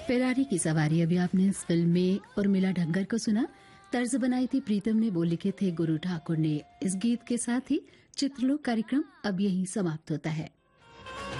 Ferrari की सवारी अभी आपने इस फिल्म में उर्मिला ढंगर को सुना। तर्ज बनाई थी प्रीतम ने, बोल लिखे थे गुरु ठाकुर ने। इस गीत के साथ ही चित्रलोक कार्यक्रम अब यहीं समाप्त होता है।